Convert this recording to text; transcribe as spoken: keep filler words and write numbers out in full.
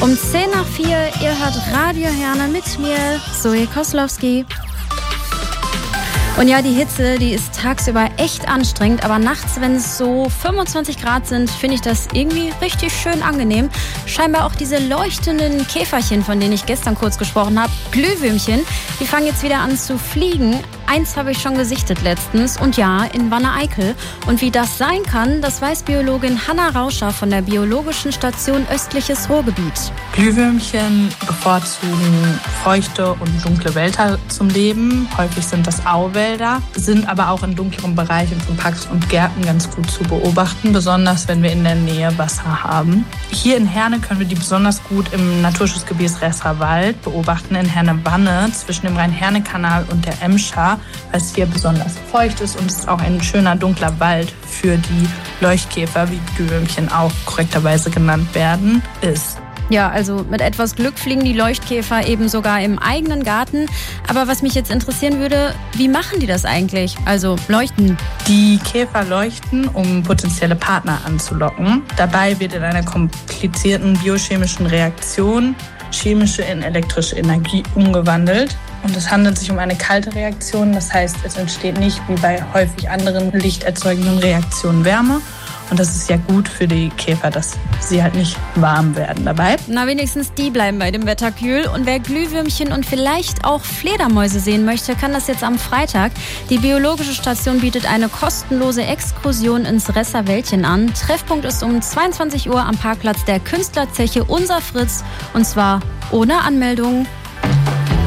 Um zehn nach vier, ihr hört Radio Herne mit mir, Zoe Koslowski. Und ja, die Hitze, die ist tagsüber echt anstrengend, aber nachts, wenn es so fünfundzwanzig Grad sind, finde ich das irgendwie richtig schön angenehm. Scheinbar auch diese leuchtenden Käferchen, von denen ich gestern kurz gesprochen habe, Glühwürmchen, die fangen jetzt wieder an zu fliegen. Eins habe ich schon gesichtet letztens und ja, in Wanne-Eickel. Und wie das sein kann, das weiß Biologin Hanna Rauscher von der Biologischen Station Östliches Ruhrgebiet. Glühwürmchen bevorzugen feuchte und dunkle Wälder zum Leben. Häufig sind das Auwälder, sind aber auch in dunkleren Bereichen von Parks und Gärten ganz gut zu beobachten, besonders wenn wir in der Nähe Wasser haben. Hier in Herne können wir die besonders gut im Naturschutzgebiet Resserwald beobachten, in Herne-Wanne zwischen dem Rhein-Herne-Kanal und der Emscher, weil es hier besonders feucht ist und es ist auch ein schöner dunkler Wald für die Leuchtkäfer, wie Glühwürmchen auch korrekterweise genannt werden, ist. Ja, also mit etwas Glück fliegen die Leuchtkäfer eben sogar im eigenen Garten. Aber was mich jetzt interessieren würde, wie machen die das eigentlich? Also leuchten. Die Käfer leuchten, um potenzielle Partner anzulocken. Dabei wird in einer komplizierten biochemischen Reaktion chemische in elektrische Energie umgewandelt. Und es handelt sich um eine kalte Reaktion. Das heißt, es entsteht nicht wie bei häufig anderen lichterzeugenden Reaktionen Wärme. Und das ist ja gut für die Käfer, dass sie halt nicht warm werden dabei. Na, wenigstens die bleiben bei dem Wetter kühl. Und wer Glühwürmchen und vielleicht auch Fledermäuse sehen möchte, kann das jetzt am Freitag. Die Biologische Station bietet eine kostenlose Exkursion ins Resserwäldchen an. Treffpunkt ist um zweiundzwanzig Uhr am Parkplatz der Künstlerzeche Unser Fritz. Und zwar ohne Anmeldung.